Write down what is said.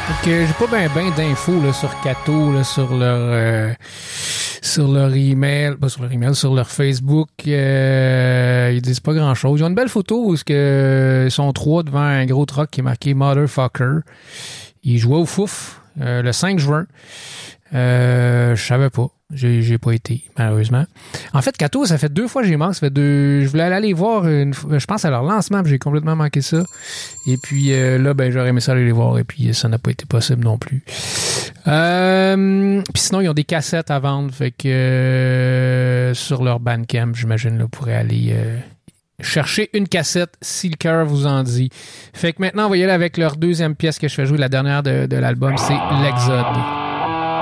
Donc, j'ai pas ben d'infos là, sur Kato, là, sur leur email, pas sur leur email, sur leur Facebook. Ils disent pas grand-chose. Ils ont une belle photo où ils sont trois devant un gros truck qui est marqué Motherfucker. Ils jouaient au Fouf le 5 juin. Je savais pas. J'ai pas été, malheureusement. En fait, Kato, ça fait 2 fois que j'ai manqué. Je voulais aller les voir, je pense, à leur lancement, puis j'ai complètement manqué ça. Et puis là, ben j'aurais aimé ça aller les voir, et puis ça n'a pas été possible non plus. Puis sinon, ils ont des cassettes à vendre, fait que sur leur Bandcamp, j'imagine, là, vous pourrez aller chercher une cassette si le cœur vous en dit. Fait que maintenant, on va y aller avec leur deuxième pièce que je fais jouer, la dernière de l'album, c'est l'Exode.